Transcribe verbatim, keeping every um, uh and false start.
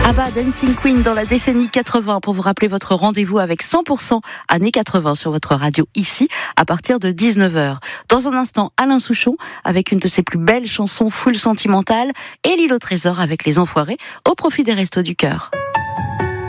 ABBA Dancing Queen dans la décennie quatre-vingts pour vous rappeler votre rendez-vous avec cent pour cent années quatre-vingts sur votre radio ici à partir de dix-neuf heures. Dans un instant, Alain Souchon avec une de ses plus belles chansons full sentimentales et L'île au trésor avec les Enfoirés au profit des Restos du Cœur.